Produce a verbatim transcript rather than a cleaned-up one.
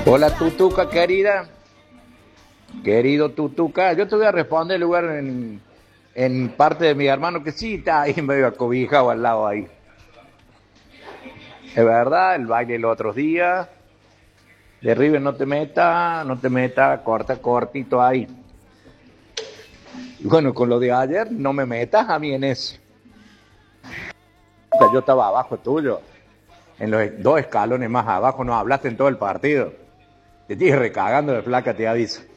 Hola Tutuca querida, querido Tutuca, yo te voy a responder en lugar en, en parte de mi hermano que sí está ahí medio acobijado al lado ahí. Es verdad, el baile el otro día, de River no te meta, no te meta, corta cortito ahí. Y bueno, con lo de ayer, no me metas a mí en eso. Yo estaba abajo tuyo, en los dos escalones más abajo, no hablaste en todo el partido. Te estoy recagando de flaca, te aviso.